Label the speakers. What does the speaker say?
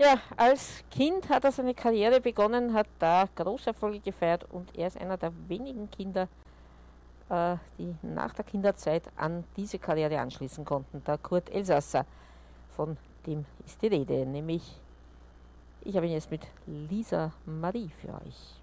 Speaker 1: Ja, als Kind hat er seine Karriere begonnen, hat da große Erfolge gefeiert und er ist einer der wenigen Kinder, die nach der Kinderzeit an diese Karriere anschließen konnten. Der Kurt Elsasser, von dem ist die Rede, nämlich ich habe ihn jetzt mit Lisa Marie für euch.